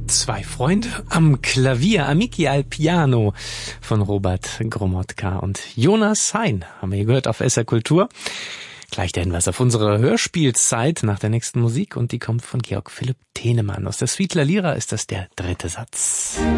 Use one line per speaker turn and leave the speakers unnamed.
Zwei Freunde am Klavier, Amici al Piano von Robert Gromotka und Jonas Hein, haben wir hier gehört auf SR Kultur. Gleich der Hinweis auf unsere Hörspielzeit nach der nächsten Musik und die kommt von Georg Philipp Thenemann. Aus der Suite La Lira ist das der dritte Satz.